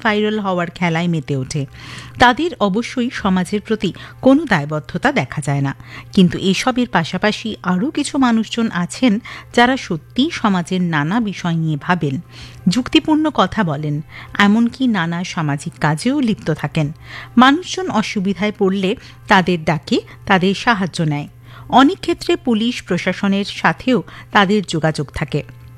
Viral হওয়ার খেলায় মেতে ওঠে তাদের অবশ্যই সমাজের প্রতি কোনো দায়বদ্ধতা দেখা যায় না। কিন্তু এসবের পাশাপাশি আরও কিছু মানুষজন আছেন যারা সত্যিই সমাজের নানা বিষয় নিয়ে ভাবেন, যুক্তিপূর্ণ কথা বলেন, এমনকি নানা সামাজিক কাজেও লিপ্ত থাকেন। মানুষজন অসুবিধায় পড়লে তাদের ডাকে, তাদের সাহায্য নেয়। অনেক ক্ষেত্রে পুলিশ প্রশাসনের সাথেও তাদের যোগাযোগ থাকে,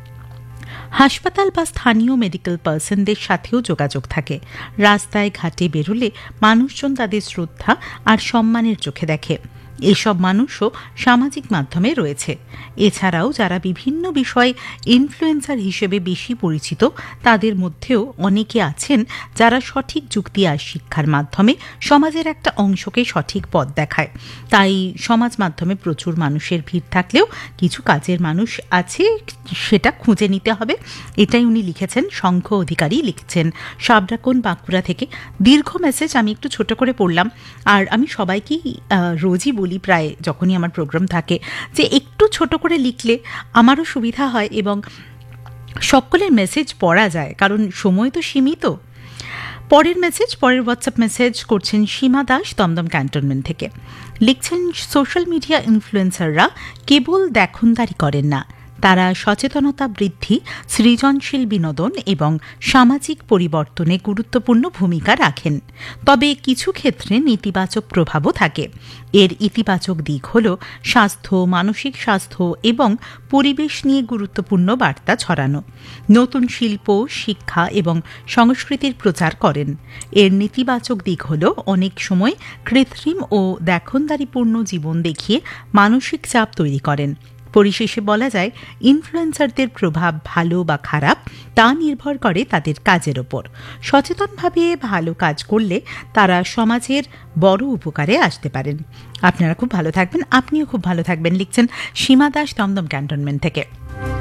হাসপাতাল বা স্থানীয় মেডিকেল পার্সনদের সাথেও যোগাযোগ থাকে। রাস্তায় ঘাটে বেরোলে মানুষজন তাদের শ্রদ্ধা আর সম্মানের চোখে দেখে। এসব মানুষও সামাজিক মাধ্যমে রয়েছে। এছাড়াও যারা বিভিন্ন বিষয়ে ইনফ্লুয়েন্সার হিসেবে বেশি পরিচিত, তাদের মধ্যেও অনেকে আছেন যারা সঠিক যুক্তি আর শিক্ষার মাধ্যমে সমাজের একটা অংশকে সঠিক পথ দেখায়। তাই সমাজ মাধ্যমে প্রচুর মানুষের ভিড় থাকলেও কিছু কাজের মানুষ আছে, সেটা খুঁজে নিতে হবে। এটাই উনি লিখেছেন, শঙ্খ অধিকারী লিখছেন সাবরাকোন, বাঁকুড়া থেকে। দীর্ঘ মেসেজ, আমি একটু ছোট করে পড়লাম। আর আমি সবাইকেই রোজই বলি প্রায় যখনই আমার প্রোগ্রাম থাকে যে একটু ছোট করে লিখলে আমারও সুবিধা হয় এবং সকলের মেসেজ পড়া যায়, কারণ সময় তো সীমিত। পরের হোয়াটসঅ্যাপ মেসেজ করছেন সীমা দাস, দমদম ক্যান্টনমেন্ট থেকে। লিখছেন, সোশ্যাল মিডিয়া ইনফ্লুয়েন্সাররা কেবল দেখনদারি করেন না, তারা সচেতনতা বৃদ্ধি, সৃজনশীল বিনোদন এবং সামাজিক পরিবর্তনে গুরুত্বপূর্ণ ভূমিকা রাখেন। তবে কিছু ক্ষেত্রে নেতিবাচক প্রভাবও থাকে। এর ইতিবাচক দিক হল স্বাস্থ্য, মানসিক স্বাস্থ্য এবং পরিবেশ নিয়ে গুরুত্বপূর্ণ বার্তা ছড়ানো, নতুন শিল্প, শিক্ষা এবং সংস্কৃতির প্রচার করেন। এর নেতিবাচক দিক হল অনেক সময় কৃত্রিম ও দেখনদারিপূর্ণ জীবন দেখিয়ে মানসিক চাপ তৈরি করেন। পরিশেষে বলা যায়, ইনফ্লুয়েন্সারদের প্রভাব ভালো বা খারাপ তা নির্ভর করে তাদের কাজের ওপর। সচেতনভাবে ভালো কাজ করলে তারা সমাজের বড় উপকারে আসতে পারেন। আপনারা খুব ভালো থাকবেন, আপনিও খুব ভালো থাকবেন, লিখছেন সীমা দাস, দমদম ক্যান্টনমেন্ট থেকে।